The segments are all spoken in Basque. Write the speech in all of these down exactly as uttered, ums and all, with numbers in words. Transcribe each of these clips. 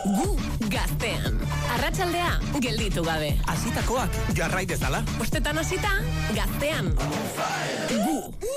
Gu gaztean. Arratsaldea gelditu gabe. Hasitakoak jarrai dezala. Ostetan hasita gaztean. Gu.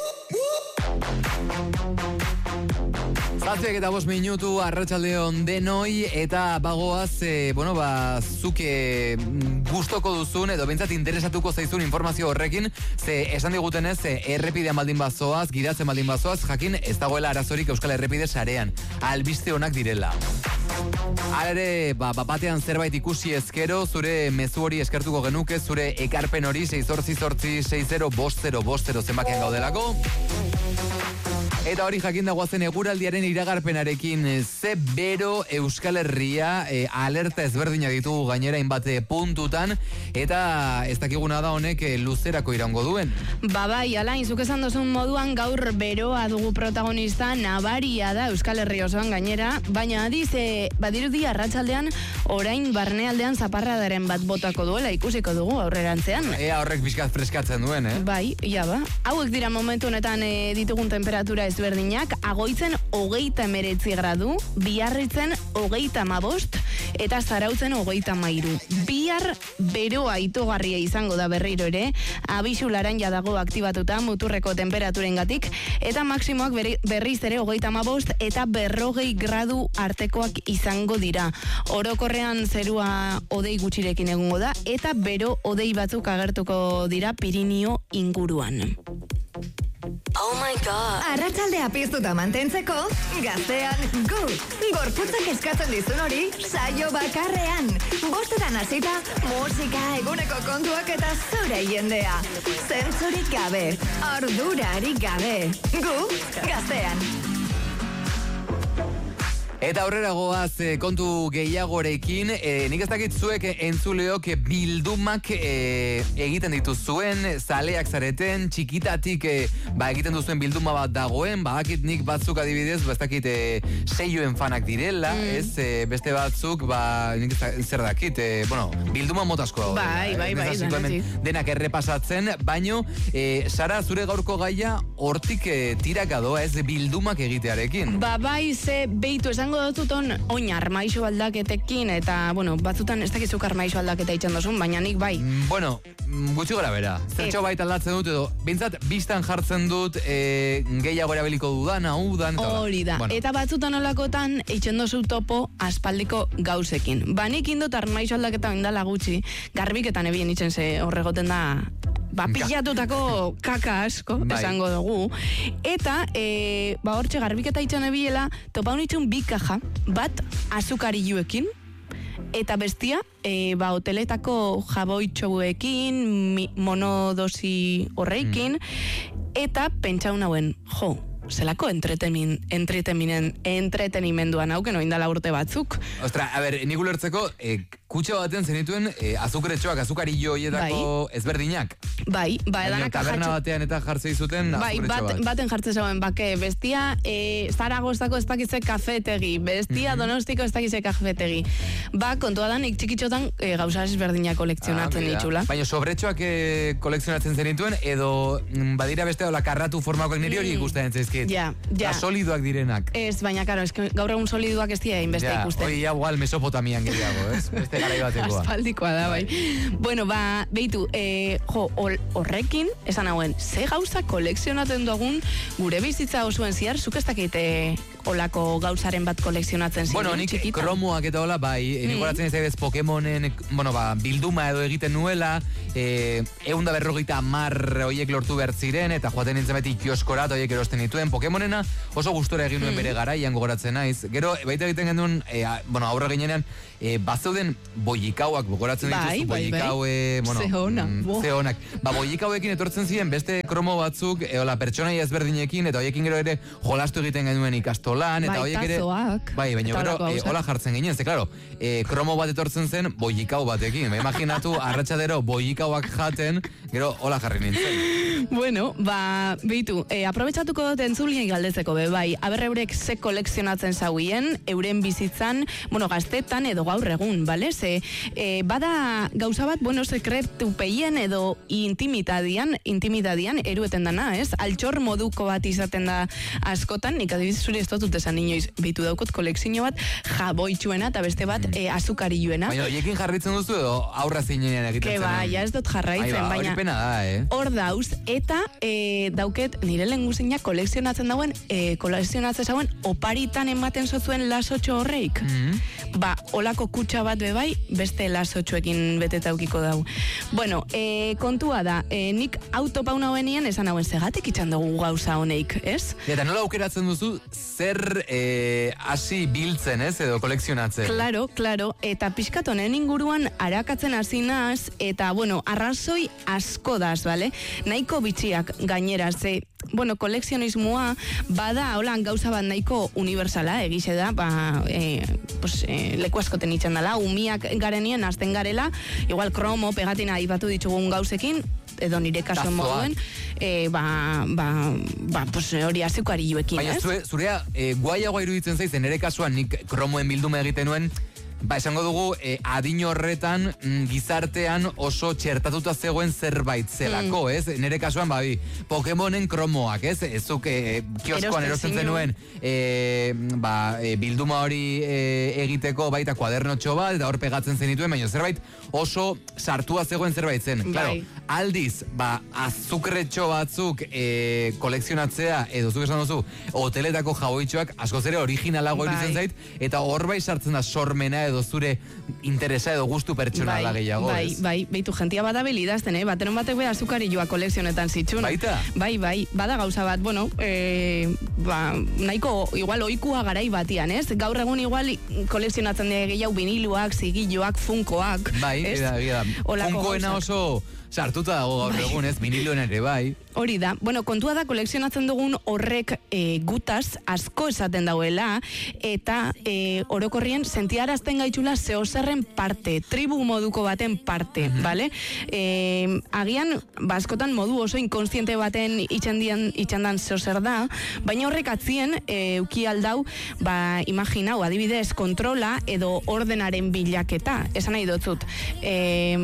Zazpiak eta bost minutu arratsaldeon denoi eta bagoaz, e, bueno, ba, zuke gustoko duzun edo bentsat interesatuko zaizun informazio horrekin, ze esan digutenez, e, errepidean baldin bazoaz, gidatzen baldin bazoaz, jakin ez dagoela arazorik Euskal Errepide sarean. Albiste onak direla. Hala ere, ba, batean zerbait ikusi ezkero, zure mezu hori eskertuko genuke, zure ekarpen hori sei zortzi zortzi sei zero bost zero bost zero zenbakian gaudelako. Eta hori jakin dagoazen eguraldiaren iragarpenarekin, ze bero Euskal Herria e, alerta ezberdinak ditugu gainera inbate puntutan, eta ez dakiguna da honek e, luzerako iraungo duen. Ba bai, alain, zuk esan dozun moduan gaur beroa dugu protagonista, nabaria da Euskal Herri osoan gainera, baina adiz, e, badirudi arratsaldean orain barnealdean zaparradaren bat botako duela ikusiko dugu aurrerantzean. Ea horrek bizkat freskatzen duen, eh? Bai, ja ba. Hauek dira momentu honetan e, ditugun temperatura ezberdinak, agoitzen hogeita emeretzi gradu, biarritzen hogeita amabost, eta zarautzen hogeita mairu. Bihar beroa itogarria izango da berriro ere, abisu laranja dago aktibatuta muturreko temperaturengatik, eta maksimoak berriz ere hogeita amabost eta berrogei gradu artekoak izango dira. Orokorrean zerua hodei gutxirekin egongo da, eta bero hodei batzuk agertuko dira Pirinio inguruan. Oh my god. Arratsaldea piztuta mantentzeko, gaztean gu. Gorputzak eskatzen dizun hori, saio bakarrean. Bostetan hasita, musika, eguneko kontuak eta zure jendea. Zentzurik gabe, ardurarik gabe. Gu, gaztean. Eta aurrera goaz e, kontu gehiagorekin, e, nik ez dakit zuek entzuleok bildumak e, egiten dituzuen, zaleak zareten, txikitatik e, ba, egiten duzuen bilduma bat dagoen, badakit nik batzuk adibidez, ba, ez dakit e, seioen fanak direla, mm. ez, e, beste batzuk, ba, nik ez zer dakit, e, bueno, bilduma motasko dago. Bai, bai, bai, bai, denak errepasatzen, baino, e, Sara, zure gaurko gaia hortik e, tiraka doa, ez, bildumak egitearekin. Ba, bai, ze beitu esango datuton oin armaixo aldaketekin, eta, bueno, batzutan ez dakizuk armaixo aldaketa itxan dozun, baina nik bai. Mm, bueno, gutxi gora bera. Zertxo bait aldatzen dut, edo, bintzat, biztan jartzen dut, e, gehiago erabiliko dudan, hau dan. Hori da. Bueno. Eta batzutan olakotan, itxen dozu topo aspaldiko gauzekin. Ba, nik indut armaixo aldaketa indala gutxi, garbiketan ebien itxen ze horregoten da, ba, pilatutako kaka asko, bai. Esango dugu. Eta, e, ba, hortxe garbiketa itxan ebiela, topa honitxun bi kaja, bat azukarilluekin, eta bestia, e, ba, hoteletako jaboitxoekin, monodosi horreikin, mm. eta pentsa hauen, jo, zelako entretemin, entreteminen, entretenimenduan hauken oindala urte batzuk. Ostra, a ber, nik ulertzeko, e, kutxa baten zenituen e, azukretxoak, azukarillo hietako bai. Ezberdinak. Bai, ba, edanak taberna batean eta jartzei zuten bai, bat, bat. Baten jartze zauen, bake, bestia e, Zaragozako ez dakize kafetegi, bestia mm-hmm. Donostiko ez dakize kafetegi. Ba, kontua da, nik txikitxotan e, gauza ezberdinak kolekzionatzen ah, ditxula. Baina sobretxoak e, kolekzionatzen zenituen, edo m, badira beste hola karratu formakoak niri hori ikusten zaizkit. Ja, ja. Da soliduak direnak. Ez, baina, karo, eske, gaur egun soliduak ez dira inbeste ja, ikusten. Hoi, ja, igual, Mesopotamian gehiago, ez? Beste garai batekoa. Aspaldikoa da, bai. Bueno, ba, beitu, e, jo, horrekin, esan hauen, ze gauza kolekzionatzen dugun gure bizitza osoen ziar, zuk ez dakite olako gauzaren bat kolekzionatzen ziren, bueno, nik txikita. kromoak eta hola, bai, mm. nik horatzen ez ebez Pokemonen, bueno, ba, bilduma edo egiten nuela, e, eunda berrogeita mar oiek lortu behar ziren, eta joaten nintzen beti kioskorat oiek erosten dituen Pokemonena, oso gustora egin nuen mm. bere garaian gogoratzen naiz. Gero, baita egiten genuen, e, a, bueno, aurra ginean, e, bazeuden boikauak, gogoratzen bai, dituzu, bai, boikau, bai. E, bueno, Zehona, mm, zehonak. Ba, boikauekin etortzen ziren beste kromo batzuk, e, hola, pertsonai ezberdinekin, eta oiekin gero ere jolastu egiten genuen ikastolan, eta hoiek ere... Bai, baina gero, e, hola jartzen ginen, ze, klaro, e, kromo bat etortzen zen boikau batekin. Ba, imaginatu, arratsadero boikauak jaten, gero, hola jarri nintzen. Bueno, ba, behitu, e, aprobetsatuko dut entzulien galdetzeko, be, bai, aberreurek ze kolekzionatzen zauien, euren bizitzan, bueno, gaztetan edo gaur egun, bale? Ze, e, bada gauza bat, bueno, sekretu peien edo intimitadian, intimitadian, erueten dana, ez? Altxor moduko bat izaten da askotan, nik adibiz zuri ez dut dut esan inoiz, bitu daukot kolekzio bat jaboitxuena eta beste bat mm. e, azukariluena. Baina, hiekin jarritzen duzu edo aurra zeinean egiten zen? Ke ba, ja ez dut jarraitzen, ba, baina pena da, eh? Hor dauz, eta e, dauket nire lehenguzina kolekzionatzen dauen, e, kolekzionatzen zauen oparitan ematen zozuen lasotxo horreik. Mm. Ba, olako kutsa bat bebai, beste lasotxoekin beteta aukiko dau. Bueno, e, kontua da, e, nik autopauna hoenien esan hauen segatik itxan dugu gauza honeik, ez? Eta nola aukeratzen duzu zer hasi e, biltzen, ez, edo kolekzionatzen? Claro, claro, eta pixkatonen inguruan arakatzen hasi naz, eta, bueno, arrazoi asko daz, bale? Nahiko bitxiak gainera, ze, bueno, kolekzionismoa bada, holan gauza bat nahiko universala, egize da, ba, e, pues, e, leku askoten itxan dela, umiak garenien azten garela, igual kromo, pegatina aipatu ditugun gauzekin, edo nire kasuen moduen, e, ba, ba, ba, pues, hori azukari joekin, ez? Baina, zurea, e, guaiagoa iruditzen zaiz, nire kasuan nik kromoen bildume egiten nuen, ba, esango dugu, eh, adin horretan mm, gizartean oso txertatuta zegoen zerbait zelako, mm. ez? Nere kasuan, ba, bi, Pokemonen kromoak, ez? Ezuk eh, kioskoan erosten zenuen eh, ba, eh, bilduma hori eh, egiteko baita kuadernotxo bat, eta hor pegatzen zenituen, baina zerbait oso sartua zegoen zerbait zen. Claro, aldiz, ba, azukretxo batzuk eh, kolekzionatzea, edo zuk esan duzu, hoteletako jaboitxoak askoz ere originalago iruditzen zait, eta hor bai sartzen da sormena edo zure interesa edo gustu pertsonala bai, gehiago, bai, ez? Bai, beitu gentia bada belidazten, eh? Bateron batek be azukarilloa kolekzionetan zitxun. Baita? Bai, bai, bada gauza bat, bueno, eh, ba, nahiko, igual, oikua garai batian, ez? Gaur egun igual kolekzionatzen de gehiago viniluak, zigilloak, funkoak. Bai, eda, eda. Funkoena oso sartuta dago gaur egun, ez? Viniluen ere, bai. Hori da, bueno, kontua da kolekzionatzen dugun horrek e, gutaz asko esaten dauela, eta e, orokorrien sentiarazten gaitxula zeozerren parte, tribu moduko baten parte, mm-hmm. bale? E, agian, baskotan modu oso inkonstiente baten itxandian, itxandan zeozer da, baina horrek atzien e, uki aldau, ba, imaginau, adibidez, kontrola edo ordenaren bilaketa, esan nahi dotzut. E,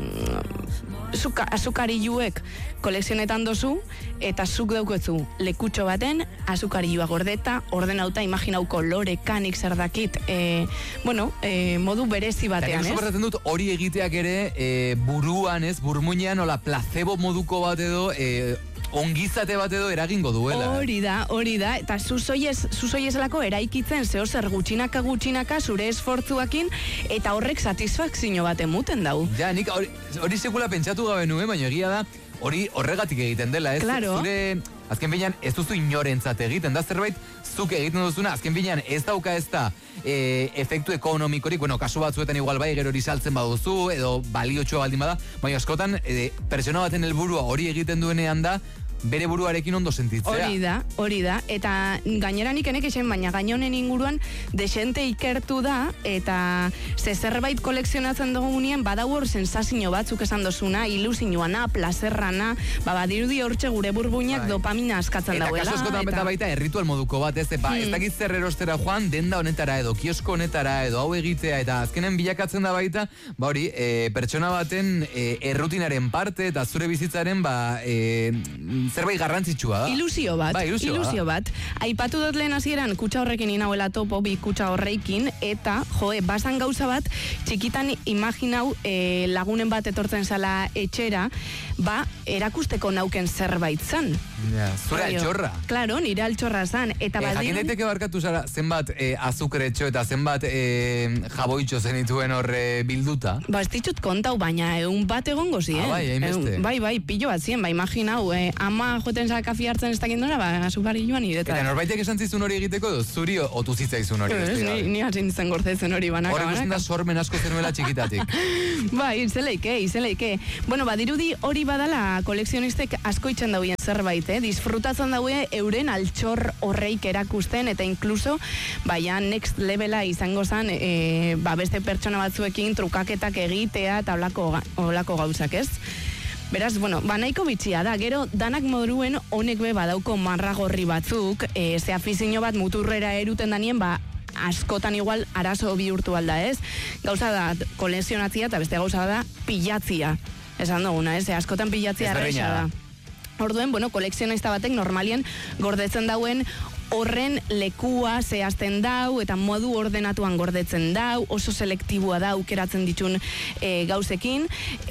azukariluek kolekzionetan dozu, eta zuk dauketzu lekutxo baten, azukarilua gordeta, ordenauta, imaginauko lore, kanik, zer dakit, e, bueno, e, modu berezi batean, ez? Eta dut hori egiteak ere e, buruan, ez, burmuinean, ola placebo moduko bat edo, e, ongizate bat edo eragingo duela. Hori da, hori da, eta zuzoiezelako eraikitzen zeo zer gutxinaka gutxinaka zure esfortzuakin, eta horrek satisfakzio bat emuten dau. Ja, nik hori, hori sekula pentsatu gabe nuen, baina egia da, hori horregatik egiten dela, ez? Claro. Zure, azken binean, ez duzu inorentzat egiten, da zerbait, zuk egiten duzuna, azken binean, ez dauka ez da e, efektu ekonomikorik, bueno, kasu batzuetan igual bai, gero hori saltzen baduzu, edo baliotxoa baldin bada, baina askotan, e, pertsona baten helburua hori egiten duenean da, bere buruarekin ondo sentitzea. Hori da, hori da, eta gainera nik enek esen, baina gainonen inguruan desente ikertu da, eta ze zerbait kolekzionatzen dugunien badau hor sensazio batzuk esan dozuna, ilusioana, plazerrana, ba, badirudi hortxe gure burbuinak bai. Dopamina askatzen dauela. Eta kaso askotan eta... baita erritual moduko bat, ez, ba, hmm. ez dakit zer erostera joan, denda honetara edo, kiosko honetara edo, hau egitea, eta azkenen bilakatzen da baita, ba hori, e, pertsona baten e, errutinaren parte, eta zure bizitzaren, ba, e, zerbait garrantzitsua da. Ilusio bat. Ba, ilusio, ilusio bat. Aipatu dut lehen hasieran kutsa horrekin inauela topo, bi kutsa horreikin, eta, joe, basan gauza bat, txikitan imaginau e, lagunen bat etortzen zala etxera, ba, erakusteko nauken zerbait zan. Ja, zure altxorra. Claro, nire altxorra zan. Eta e, jakin daiteke barkatu zara, zenbat e, azukretxo eta zenbat e, jaboitxo zenituen horre bilduta? Ba, ez ditut kontau, baina egun bat egongo zien. Ah, bai, hainbeste. Bai, bai, pilo bat zien, ba, imaginau, e, ama joten za kafi hartzen ez dakindora, ba, azukari joan ireta. Eta norbaitek esan zizun hori egiteko, zuri otu zitzaizun hori. Ez, ni, ni hasin zen gordezen hori banaka. Hore guztien da sormen asko zenuela txikitatik. Ba, izeleike, izeleike. Bueno, badirudi hori badala kolekzionistek asko itxen dauen zerbait, eh? Disfrutatzen daue euren altxor horreik erakusten, eta inkluso, baina next levela izango zen, e, ba, beste pertsona batzuekin trukaketak egitea, eta olako, olako gauzak, ez? Beraz, bueno, ba nahiko bitxia da, gero danak moduruen honek be badauko marragorri batzuk, e, ze afizio bat muturrera eruten danien, ba, askotan igual arazo bihurtu alda, ez? Gauza da kolekzionatzia eta beste gauza da pilatzia. Esan duguna, ez? Askotan pilatzia erresa da. Orduen, bueno, kolekzionista batek normalien gordetzen dauen horren lekua zehazten dau, eta modu ordenatuan gordetzen dau, oso selektiboa da aukeratzen ditun e, gauzekin,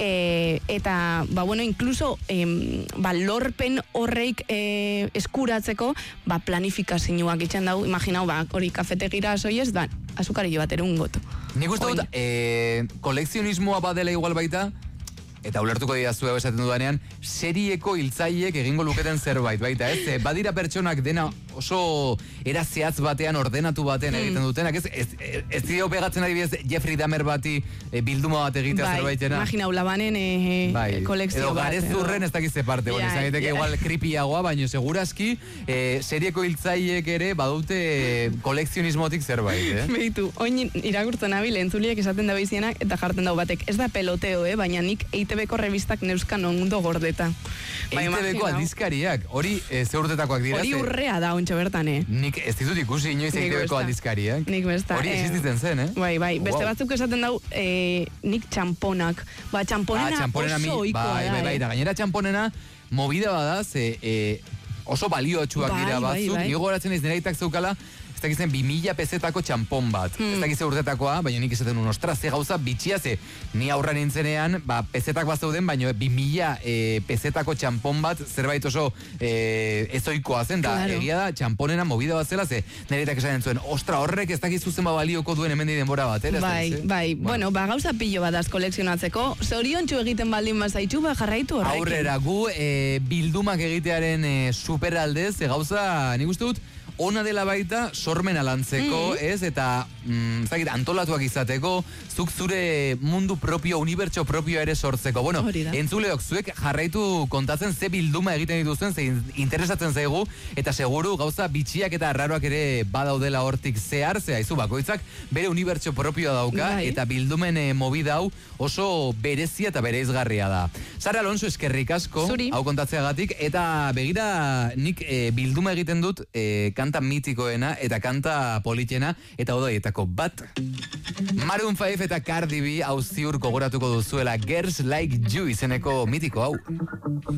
e, eta, ba, bueno, inkluso, e, ba, lorpen horreik e, eskuratzeko, ba, planifikazioak itxen dau, imaginau, ba, hori kafetegira soiez, da, azukarillo bat erun goto. Nik uste dut, e, kolekzionismoa badela igual baita, eta ulertuko didazu esaten dudanean, serieko hiltzaiek egingo luketen zerbait, baita, ez? E, badira pertsonak dena oso era zehatz batean, ordenatu batean mm. egiten dutenak, ez? Ez, ez, ez dio pegatzen adibidez Jeffrey Dahmer bati e, bilduma bat egitea bai, zerbaitena. Imaginau, labanen e, bai. kolekzio edo bat. Edo garezurren ez dakize parte, bueno, izan daiteke igual creepyagoa, baina segurazki e, serieko hiltzaiek ere badute e, kolekzionismotik zerbait, eh? Beitu, oin irakurtzen abil, entzuliek esaten da bizienak, eta jartzen dau batek. Ez da peloteo, eh? Baina nik E I T B-ko revistak neuskan ondo gordeta. E I T B-ko aldizkariak, hori e, ze urtetakoak dira? Hori ze... urrea da, ontsa bertan, eh? Nik ez ditut ikusi inoiz E I T B-ko aldizkariak. Nik besta. Hori eh, existitzen zen, eh? Bai, bai, beste wow. batzuk esaten dau, eh, nik txamponak. Ba, txamponena, ah, txamponena oso mi, oikoa bai, da, bai, bai, eh? da, gainera txamponena movida bada, ze e, oso baliotsuak bai, dira batzuk, bai, bai. nigo goratzen ez nire aitak zeukala, ez dakizen bi mila pezetako txampon bat. Hmm. Ez dakize urtetakoa, baina nik esaten un ostras, ze gauza bitxia, ze ni aurra nintzenean, ba, pezetak bat zeuden, baina bi mila e, pezetako txampon bat, zerbait oso e, ezoikoa zen, da, claro. Egia da, txamponena movida bat zela, ze nire aitak esaten zuen, ostra, horrek ez dakizu zenba balioko duen hemen denbora bat, eh? Bai, dakiz, eh? bai, bueno. bueno, ba, gauza pillo bat az kolekzionatzeko, zoriontxu egiten baldin bazaitxu, ba, jarraitu horrekin. Aurrera, gu e, bildumak egitearen e, superaldez, e, gauza, nik uste dut, ona dela baita sormena lantzeko, mm. ez? Eta, mm, zakit, antolatuak izateko, zuk zure mundu propio, unibertso propio ere sortzeko. Bueno, entzuleok, zuek jarraitu kontatzen ze bilduma egiten dituzten, ze interesatzen zaigu, eta seguru gauza bitxiak eta arraroak ere badaudela hortik zehar, ze haizu bakoitzak bere unibertso propioa dauka, bai. Eta bildumen e, movida hau oso berezia eta bereizgarria da. Sara Alonso, eskerrik asko, Zuri. Hau kontatzeagatik, eta begira nik e, bilduma egiten dut e, kanta mitikoena eta kanta politena, eta odoietako bat. Maroon five eta Cardi B hau ziur gogoratuko duzuela Girls Like You izeneko mitiko hau.